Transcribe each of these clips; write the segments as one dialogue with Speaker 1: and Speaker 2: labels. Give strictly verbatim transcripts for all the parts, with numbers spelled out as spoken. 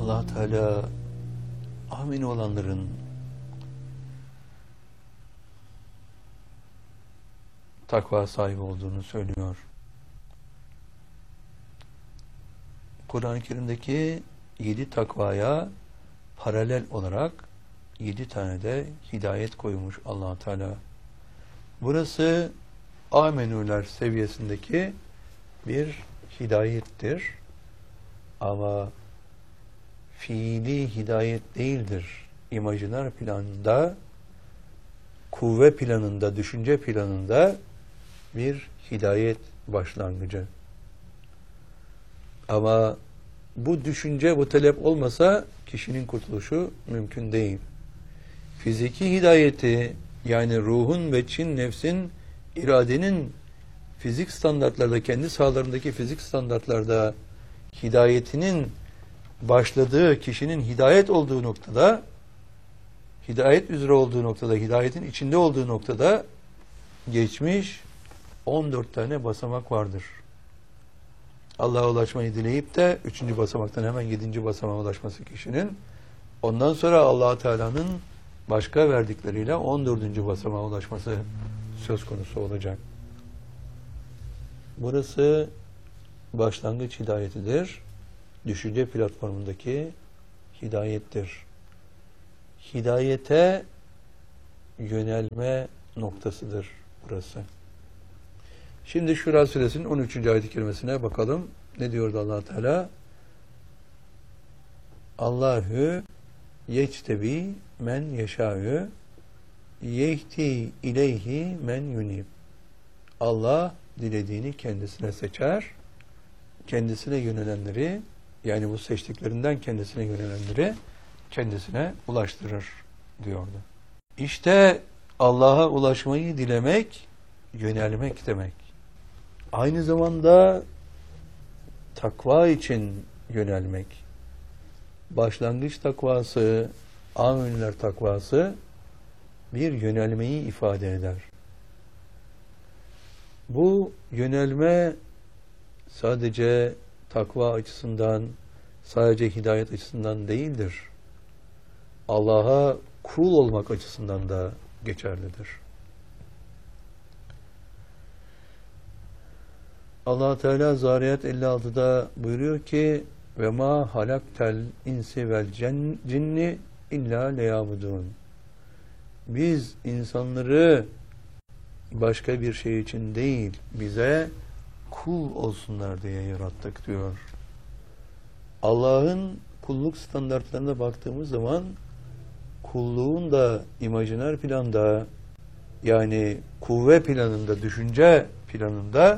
Speaker 1: Allah Teala amin olanların takva sahibi olduğunu söylüyor. Kur'an-ı Kerim'deki yedi takvaya paralel olarak yedi tane de hidayet koymuş Allah Teala. Burası amenüler seviyesindeki bir hidayettir. Ama fiili hidayet değildir. İmajiner planında, kuvve planında, düşünce planında bir hidayet başlangıcı. Ama bu düşünce, bu talep olmasa kişinin kurtuluşu mümkün değil. Fiziki hidayeti, yani ruhun ve çin nefsin, iradenin fizik standartlarda, kendi sahalarındaki fizik standartlarda hidayetinin başladığı, kişinin hidayet olduğu noktada, hidayet üzere olduğu noktada, hidayetin içinde olduğu noktada geçmiş on dört tane basamak vardır. Allah'a ulaşmayı dileyip de üçüncü basamaktan hemen yedinci basamağa ulaşması kişinin, ondan sonra Allah Teala'nın başka verdikleriyle on dördüncü basamağa ulaşması söz konusu olacak. Burası başlangıç hidayetidir. Düşünce platformundaki hidayettir. Hidayete yönelme noktasıdır burası. Şimdi Şura Suresinin on üçüncü ayet-i kerimesine bakalım. Ne diyordu Allah Teala? Allahu yectebi men yeşâ'ü yehdi ileyhi men yunib. Allah dilediğini kendisine seçer, kendisine yönelenleri, yani bu seçtiklerinden kendisine yönelenleri kendisine ulaştırır diyordu. İşte Allah'a ulaşmayı dilemek, yönelmek demek. Aynı zamanda takva için yönelmek. Başlangıç takvası, amenüler takvası bir yönelmeyi ifade eder. Bu yönelme sadece takva açısından, sadece hidayet açısından değildir. Allah'a kul olmak açısından da geçerlidir. Allah Teala Zariyat elli altıda buyuruyor ki: "Ve ma halaktel insi vel cinni illa leyabudun." Biz insanları başka bir şey için değil, bize kul olsunlar diye yarattık diyor. Allah'ın kulluk standartlarına baktığımız zaman kulluğun da imajiner planda, yani kuvve planında, düşünce planında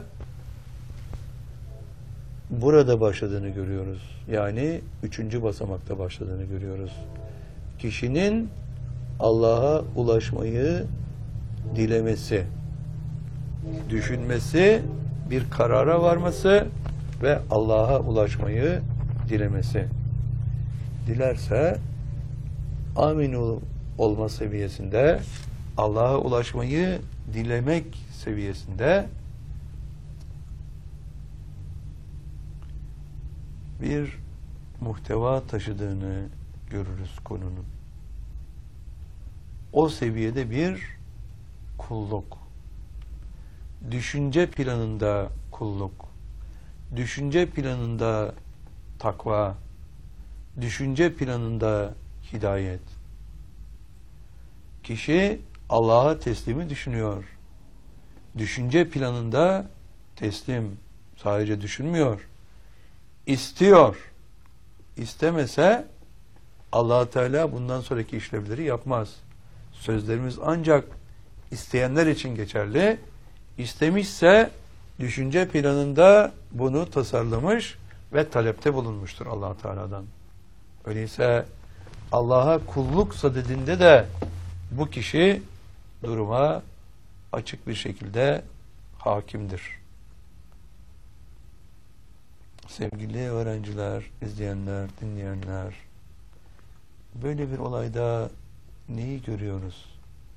Speaker 1: burada başladığını görüyoruz. Yani üçüncü basamakta başladığını görüyoruz. Kişinin Allah'a ulaşmayı dilemesi, düşünmesi, bir karara varması ve Allah'a ulaşmayı dilemesi. Dilerse amin olma seviyesinde, Allah'a ulaşmayı dilemek seviyesinde bir muhteva taşıdığını görürüz konunun. O seviyede bir kulluk. Düşünce planında kulluk. Düşünce planında takva. Düşünce planında hidayet. Kişi Allah'a teslimi düşünüyor. Düşünce planında teslim. Sadece düşünmüyor. İstiyor. İstemese Allah Teala bundan sonraki işlevleri yapmaz. Sözlerimiz ancak isteyenler için geçerli. İstemişse düşünce planında bunu tasarlamış ve talepte bulunmuştur Allah Teala'dan. Öyleyse Allah'a kulluk sadedinde de bu kişi duruma açık bir şekilde hakimdir. Sevgili öğrenciler, izleyenler, dinleyenler, böyle bir olayda neyi görüyoruz?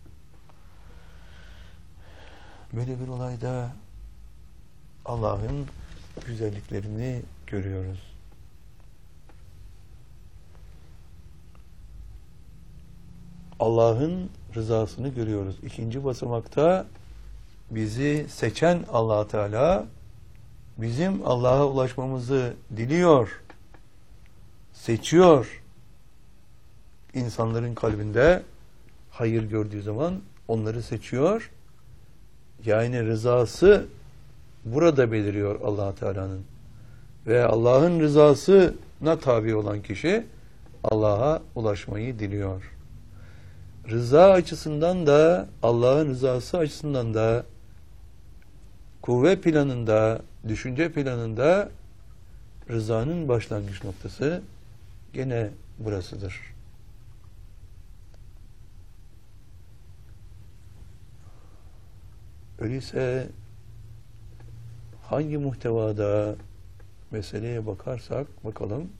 Speaker 1: Böyle bir olayda Allah'ın güzelliklerini görüyoruz. Allah'ın rızasını görüyoruz. İkinci basamakta bizi seçen Allah Teala bizim Allah'a ulaşmamızı diliyor, seçiyor. İnsanların kalbinde hayır gördüğü zaman onları seçiyor. Yani rızası burada beliriyor Allah Teala'nın. Ve Allah'ın rızasına tabi olan kişi Allah'a ulaşmayı diliyor. Rıza açısından da, Allah'ın rızası açısından da, kuvve planında, düşünce planında rızanın başlangıç noktası gene burasıdır. Öyleyse hangi muhtevada meseleye bakarsak bakalım,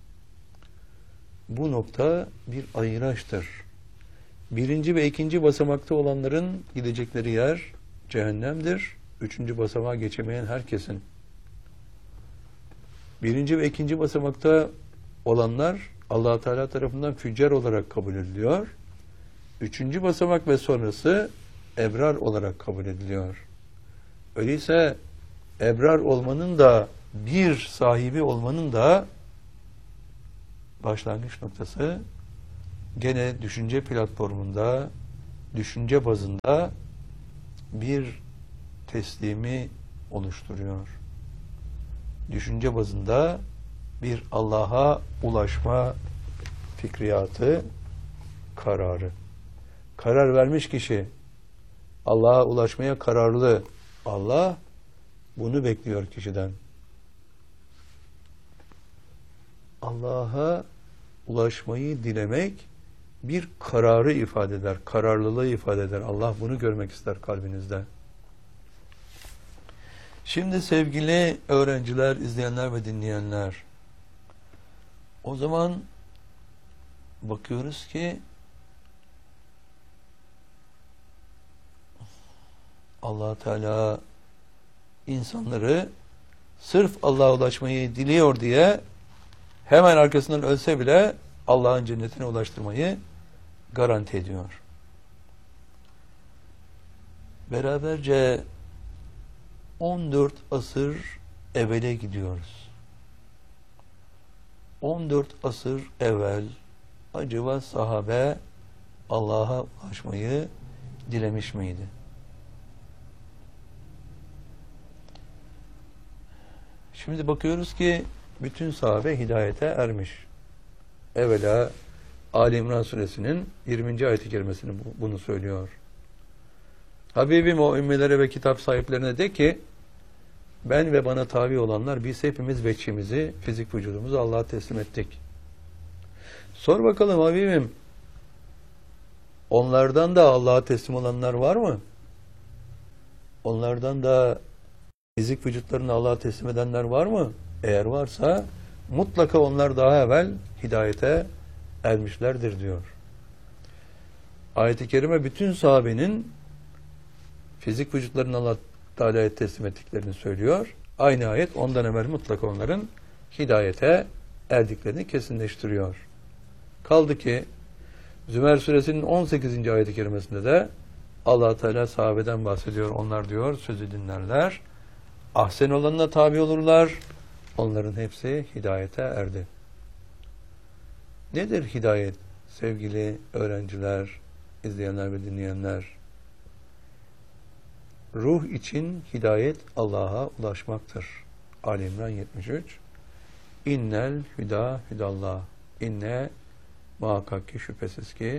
Speaker 1: bu nokta bir ayıraçtır. Birinci ve ikinci basamakta olanların gidecekleri yer cehennemdir. Üçüncü basamağa geçemeyen herkesin. Birinci ve ikinci basamakta olanlar Allah Teala tarafından füccar olarak kabul ediliyor. Üçüncü basamak ve sonrası ebrar olarak kabul ediliyor. Öyleyse ebrar olmanın da, bir sahibi olmanın da başlangıç noktası gene düşünce platformunda, düşünce bazında bir teslimi oluşturuyor. Düşünce bazında bir Allah'a ulaşma fikriyatı, kararı. Karar vermiş kişi, Allah'a ulaşmaya kararlı. Allah bunu bekliyor kişiden. Allah'a ulaşmayı dilemek bir kararı ifade eder, kararlılığı ifade eder. Allah bunu görmek ister kalbinizde. Şimdi sevgili öğrenciler, izleyenler ve dinleyenler, o zaman bakıyoruz ki Allah Teala insanları sırf Allah'a ulaşmayı diliyor diye hemen arkasından ölse bile Allah'ın cennetine ulaştırmayı garanti ediyor. Beraberce on dört asır evvele gidiyoruz. on dört asır evvel acaba sahabe Allah'a ulaşmayı dilemiş miydi? Şimdi bakıyoruz ki bütün sahabe hidayete ermiş. Evvela Ali İmran suresinin yirminci ayet-i kerimesini bunu söylüyor. Habibim o ümmilere ve kitap sahiplerine de ki ben ve bana tabi olanlar biz hepimiz veçhimizi, fizik vücudumuzu Allah'a teslim ettik. Sor bakalım Habibim, onlardan da Allah'a teslim olanlar var mı? Onlardan da fizik vücutlarını Allah'a teslim edenler var mı? Eğer varsa mutlaka onlar daha evvel hidayete ermişlerdir diyor. Ayet-i kerime bütün sahabenin fizik vücutlarını Allah Teala'ya teslim ettiklerini söylüyor. Aynı ayet ondan evvel mutlaka onların hidayete erdiklerini kesinleştiriyor. Kaldı ki Zümer suresinin on sekizinci ayet-i kerimesinde de Allah Teala sahabeden bahsediyor. Onlar diyor sözü dinlerler. Ahsen olanına tabi olurlar. Onların hepsi hidayete erdi. Nedir hidayet sevgili öğrenciler, izleyenler ve dinleyenler? Ruh için hidayet Allah'a ulaşmaktır. Ali İmran yetmiş üç. İnnel hüda hüdallah. İnne muhakkak ki şüphesiz ki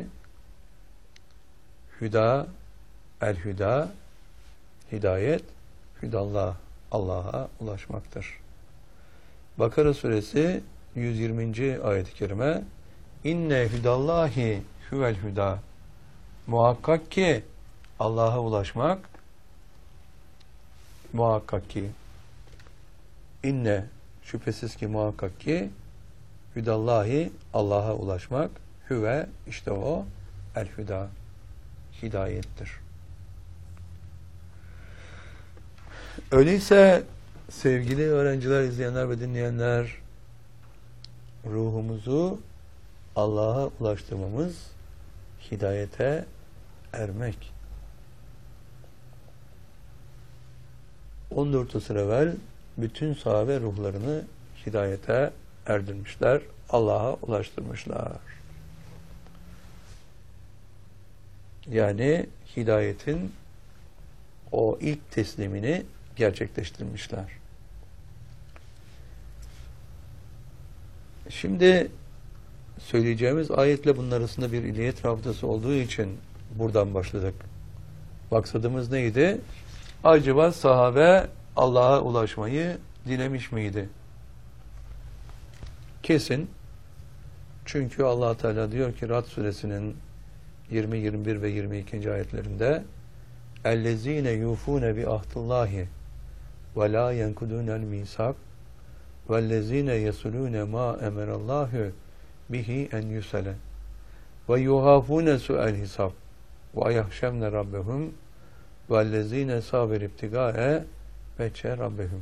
Speaker 1: hüda el hüda hidayet hüdallah Allah'a ulaşmaktır. Bakara suresi yüz yirminci ayet-i kerime İnne hüdallahi huvel hüda. Muhakkak ki Allah'a ulaşmak muhakkak ki inne şüphesiz ki muhakkak ki hüdallahi Allah'a ulaşmak hüve işte o el hüda hidayettir. Öyleyse sevgili öğrenciler, izleyenler ve dinleyenler, ruhumuzu Allah'a ulaştırmamız hidayete ermek. on dört asır evvel bütün sahabe ruhlarını hidayete erdirmişler, Allah'a ulaştırmışlar. Yani hidayetin o ilk teslimini gerçekleştirmişler. Şimdi söyleyeceğimiz ayetle bunun arasında bir iliyet rabıtası olduğu için buradan başladık. Maksadımız neydi? Acaba sahabe Allah'a ulaşmayı dilemiş miydi? Kesin. Çünkü Allah Teala diyor ki Rad suresinin yirmi, yirmi bir ve yirmi iki. ayetlerinde اَلَّذ۪ينَ يُوفُونَ بِأَهْدِ وَلَا يَنْكُدُونَ الْمِيثَاقَ وَالَّذ۪ينَ يَصُلُونَ مَا اَمَرَ اللّٰهُ بِهِ اَنْ يُسَلَ وَيُخَافُونَ سُوءَ الْحِسَابِ وَيَخْشَوْنَ رَبَّهُمْ وَالَّذ۪ينَ صَابِرُوا ابْتِغَاءَ وَجْهِ رَبِّهِمْ.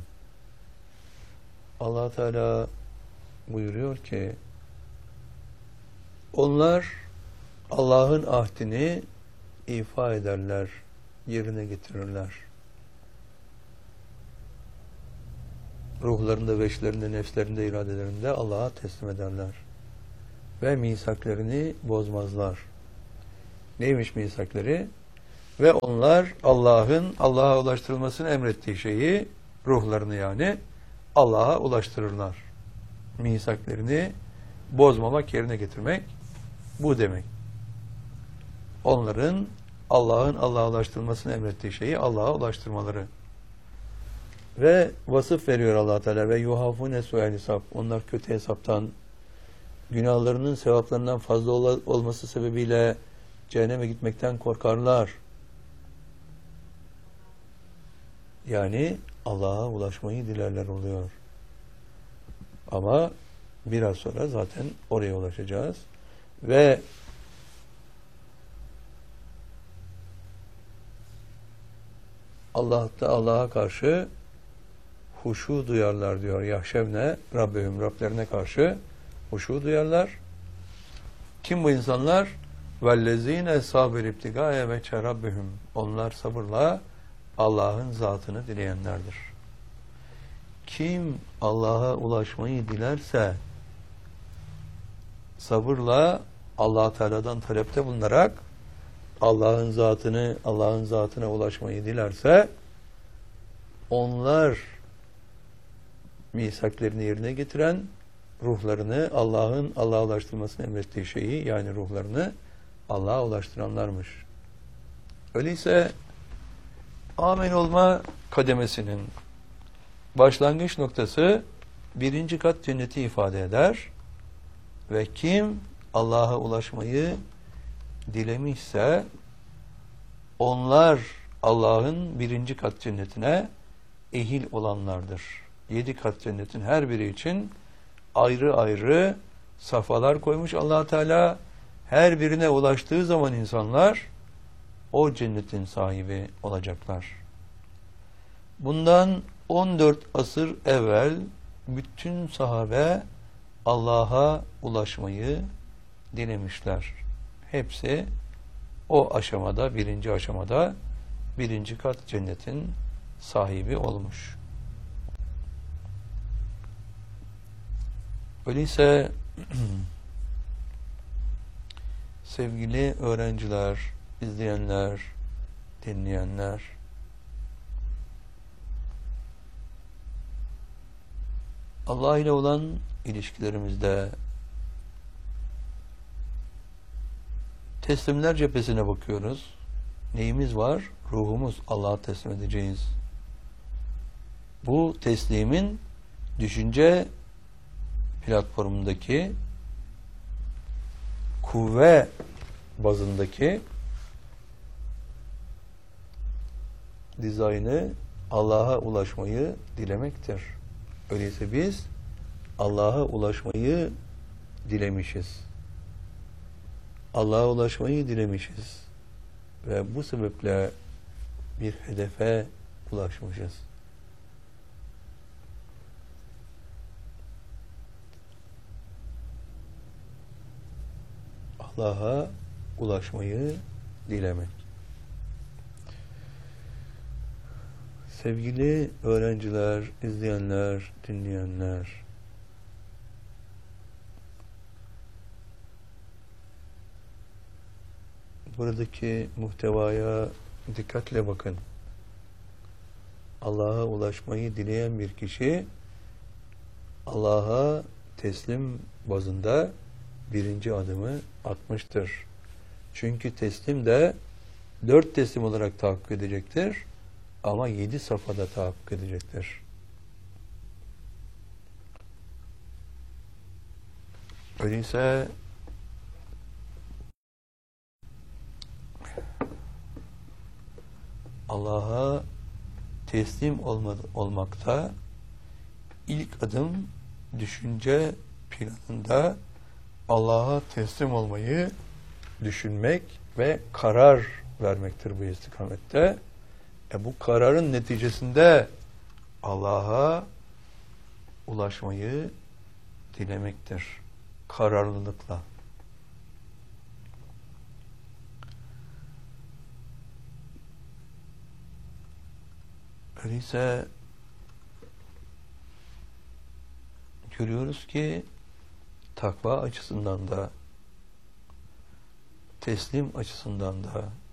Speaker 1: Allah Teala buyuruyor ki onlar Allah'ın ahdini ifa ederler, yerine getirirler. Ruhlarında, veçlerinde, nefslerinde, iradelerinde Allah'a teslim ederler. Ve misaklarını bozmazlar. Neymiş misakları? Ve onlar Allah'ın Allah'a ulaştırılmasını emrettiği şeyi, ruhlarını yani Allah'a ulaştırırlar. Misaklarını bozmamak, yerine getirmek bu demek. Onların Allah'ın Allah'a ulaştırılmasını emrettiği şeyi Allah'a ulaştırmaları. Ve vasıf veriyor Allah Teala ve yuhafune su'el hesap. Onlar kötü hesaptan, günahlarının sevaplarından fazla ol olması sebebiyle cehenneme gitmekten korkarlar. Yani Allah'a ulaşmayı dilerler oluyor. Ama biraz sonra zaten oraya ulaşacağız. Ve Allah'ta Allah'a karşı huşu duyarlar diyor. Yahşevne Rabbihim, Rablerine karşı huşu duyarlar. Kim bu insanlar? Vellezine sabir ibtigâye ve çerabbihim. Onlar sabırla Allah'ın zatını dileyenlerdir. Kim Allah'a ulaşmayı dilerse sabırla Allah Teala'dan talepte bulunarak Allah'ın zatını, Allah'ın zatına ulaşmayı dilerse onlar misaklarını yerine getiren, ruhlarını Allah'ın Allah'a ulaştırmasını emrettiği şeyi, yani ruhlarını Allah'a ulaştıranlarmış. Öyleyse amin olma kademesinin başlangıç noktası birinci kat cenneti ifade eder ve kim Allah'a ulaşmayı dilemişse onlar Allah'ın birinci kat cennetine ehil olanlardır. Yedi kat cennetin her biri için ayrı ayrı safhalar koymuş Allah Teala. Her birine ulaştığı zaman insanlar o cennetin sahibi olacaklar. Bundan on dört asır evvel bütün sahabe Allah'a ulaşmayı dilemişler. Hepsi o aşamada, birinci aşamada birinci kat cennetin sahibi olmuş. Öyleyse sevgili öğrenciler, izleyenler, dinleyenler, Allah ile olan ilişkilerimizde teslimler cephesine bakıyoruz. Neyimiz var? Ruhumuz. Allah'a teslim edeceğiz. Bu teslimin düşünce platformundaki kuvve bazındaki dizaynı Allah'a ulaşmayı dilemektir. Öyleyse biz Allah'a ulaşmayı dilemişiz. Allah'a ulaşmayı dilemişiz. Ve bu sebeple bir hedefe ulaşmışız. Allah'a ulaşmayı dilemek. Sevgili öğrenciler, izleyenler, dinleyenler, buradaki muhtevaya dikkatle bakın. Allah'a ulaşmayı dileyen bir kişi Allah'a teslim bazında birinci adımı atmıştır. Çünkü teslim de dört teslim olarak tahakkuk edecektir ama yedi safhada tahakkuk edecektir. Öyleyse Allah'a teslim olma, olmakta ilk adım düşünce planında Allah'a teslim olmayı düşünmek ve karar vermektir bu istikamette. E bu kararın neticesinde Allah'a ulaşmayı dilemektir. Kararlılıkla. Öyleyse görüyoruz ki takva açısından da teslim açısından da